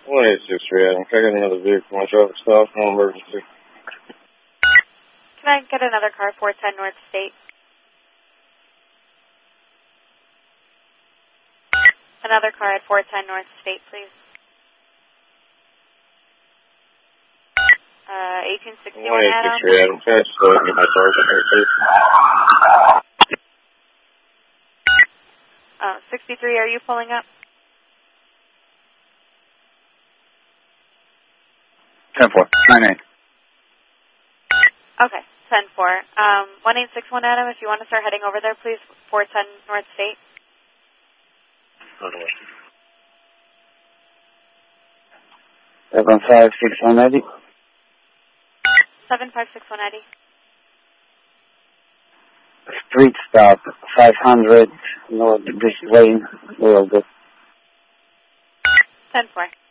1863 Adam. Can I get another vehicle? My traffic stop, no emergency. Can I get another car, 410 North State? Another car at 410 North State, please. 1861 Adam. 1863 Adam. Can I just get my target here, please? 63, are you pulling up? 10-4, 9-8. Okay, 10-4. 1861 Adam, if you want to start heading over there, please, 410 North State. 756-180. 756-180. Street stop, 500 North Bridge Lane, Will do. 10-4.